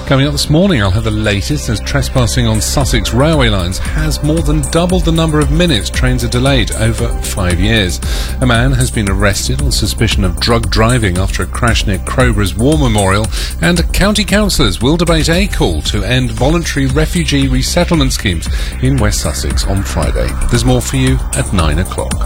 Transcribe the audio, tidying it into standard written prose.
Coming up this morning, I'll have the latest as trespassing on Sussex railway lines has more than doubled the number of minutes trains are delayed over 5 years. A man has been arrested on suspicion of drug driving after a crash near Crowborough's War Memorial, and county councillors will debate a call to end voluntary refugee resettlement schemes in West Sussex on Friday. There's more for you at 9 o'clock.